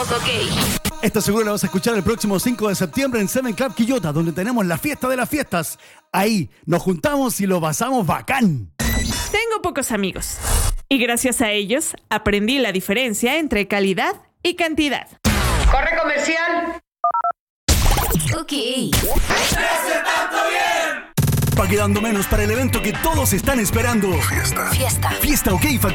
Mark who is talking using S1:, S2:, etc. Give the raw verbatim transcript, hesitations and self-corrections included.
S1: Ok.
S2: Esta seguro la vas a escuchar el próximo cinco de septiembre en Seven Club Quillota, donde tenemos la fiesta de las fiestas. Ahí nos juntamos y lo pasamos bacán.
S1: Tengo pocos amigos y gracias a ellos aprendí la diferencia entre calidad y cantidad.
S3: ¡Corre comercial!
S1: Ok.
S4: ¡Presentando bien!
S2: Va quedando menos para el evento que todos están esperando.
S4: Fiesta.
S1: Fiesta.
S2: Fiesta OK